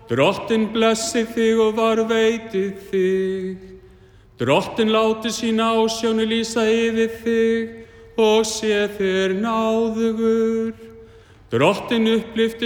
Drottinn blessi þig og varveiti þig. Drottinn láti sína ásjónu lýsa yfir þig og sé þér náðugur. Drottinn upplyfti